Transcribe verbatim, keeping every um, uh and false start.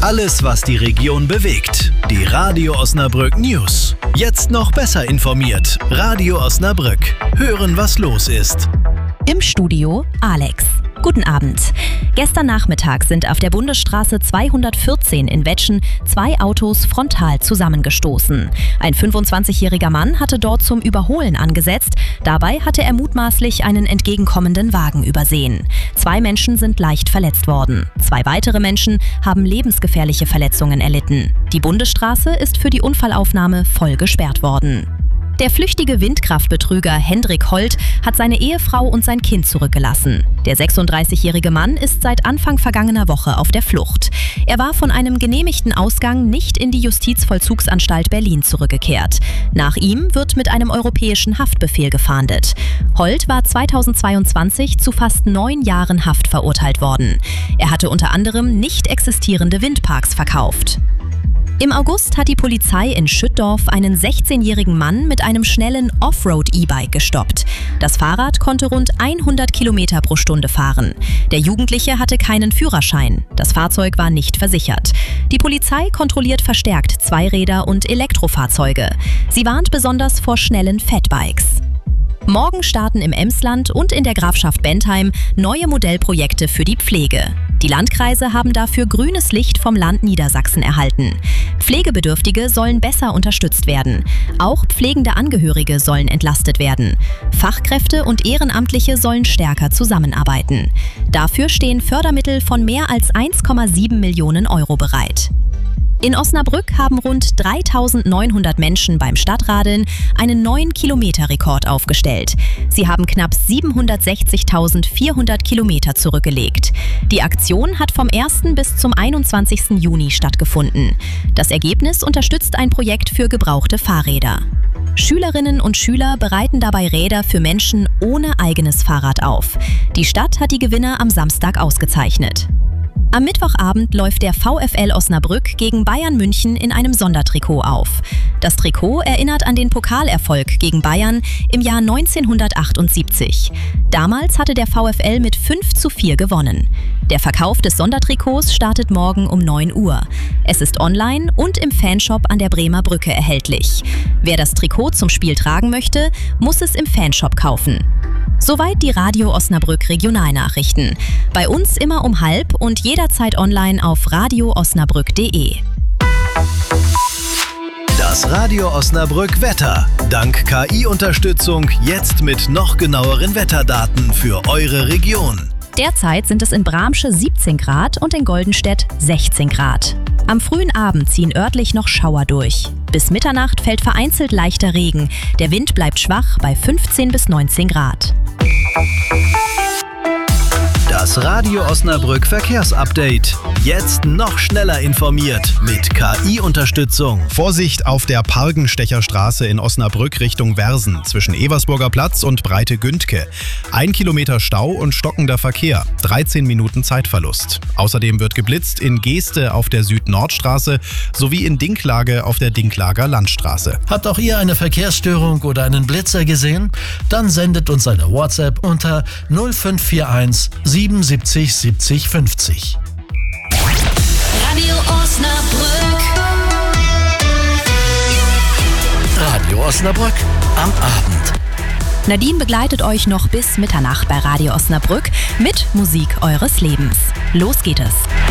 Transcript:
Alles, was die Region bewegt. Die Radio Osnabrück News. Jetzt noch besser informiert. Radio Osnabrück. Hören, was los ist. Im Studio Alex. Guten Abend. Gestern Nachmittag sind auf der Bundesstraße zweihundertvierzehn in Wettschen zwei Autos frontal zusammengestoßen. Ein fünfundzwanzigjähriger Mann hatte dort zum Überholen angesetzt. Dabei hatte er mutmaßlich einen entgegenkommenden Wagen übersehen. Zwei Menschen sind leicht verletzt worden. Zwei weitere Menschen haben lebensgefährliche Verletzungen erlitten. Die Bundesstraße ist für die Unfallaufnahme voll gesperrt worden. Der flüchtige Windkraftbetrüger Hendrik Holt hat seine Ehefrau und sein Kind zurückgelassen. Der sechsunddreißigjährige Mann ist seit Anfang vergangener Woche auf der Flucht. Er war von einem genehmigten Ausgang nicht in die Justizvollzugsanstalt Berlin zurückgekehrt. Nach ihm wird mit einem europäischen Haftbefehl gefahndet. Holt war zweitausendzweiundzwanzig zu fast neun Jahren Haft verurteilt worden. Er hatte unter anderem nicht existierende Windparks verkauft. Im August hat die Polizei in Schüttdorf einen sechzehnjährigen Mann mit einem schnellen Offroad-E-Bike gestoppt. Das Fahrrad konnte rund hundert Kilometer pro Stunde fahren. Der Jugendliche hatte keinen Führerschein. Das Fahrzeug war nicht versichert. Die Polizei kontrolliert verstärkt Zweiräder und Elektrofahrzeuge. Sie warnt besonders vor schnellen Fatbikes. Morgen starten im Emsland und in der Grafschaft Bentheim neue Modellprojekte für die Pflege. Die Landkreise haben dafür grünes Licht vom Land Niedersachsen erhalten. Pflegebedürftige sollen besser unterstützt werden. Auch pflegende Angehörige sollen entlastet werden. Fachkräfte und Ehrenamtliche sollen stärker zusammenarbeiten. Dafür stehen Fördermittel von mehr als eins Komma sieben Millionen Euro bereit. In Osnabrück haben rund dreitausendneunhundert Menschen beim Stadtradeln einen neuen Kilometerrekord aufgestellt. Sie haben knapp siebenhundertsechzigtausendvierhundert Kilometer zurückgelegt. Die Aktion hat vom ersten bis zum einundzwanzigsten Juni stattgefunden. Das Ergebnis unterstützt ein Projekt für gebrauchte Fahrräder. Schülerinnen und Schüler bereiten dabei Räder für Menschen ohne eigenes Fahrrad auf. Die Stadt hat die Gewinner am Samstag ausgezeichnet. Am Mittwochabend läuft der VfL Osnabrück gegen Bayern München in einem Sondertrikot auf. Das Trikot erinnert an den Pokalerfolg gegen Bayern im Jahr neunzehnhundertachtundsiebzig. Damals hatte der VfL mit fünf zu vier gewonnen. Der Verkauf des Sondertrikots startet morgen um neun Uhr. Es ist online und im Fanshop an der Bremer Brücke erhältlich. Wer das Trikot zum Spiel tragen möchte, muss es im Fanshop kaufen. Soweit die Radio Osnabrück Regionalnachrichten. Bei uns immer um halb und jederzeit online auf radio osnabrück punkt de. Das Radio Osnabrück Wetter. Dank K I-Unterstützung jetzt mit noch genaueren Wetterdaten für eure Region. Derzeit sind es in Bramsche siebzehn Grad und in Goldenstedt sechzehn Grad. Am frühen Abend ziehen örtlich noch Schauer durch. Bis Mitternacht fällt vereinzelt leichter Regen. Der Wind bleibt schwach bei fünfzehn bis neunzehn Grad. Das Radio Osnabrück Verkehrsupdate. Jetzt noch schneller informiert mit K I-Unterstützung. Vorsicht auf der Pargenstecherstraße in Osnabrück Richtung Wersen zwischen Eversburger Platz und Breite Gündke. Ein Kilometer Stau und stockender Verkehr. dreizehn Minuten Zeitverlust. Außerdem wird geblitzt in Geeste auf der Süd-Nord-Straße sowie in Dinklage auf der Dinklager Landstraße. Habt auch ihr eine Verkehrsstörung oder einen Blitzer gesehen? Dann sendet uns eine WhatsApp unter null fünf vier eins siebenundsiebzig siebzig fünfzig. Radio Osnabrück. Radio Osnabrück am Abend. Nadine begleitet euch noch bis Mitternacht bei Radio Osnabrück mit Musik eures Lebens. Los geht es.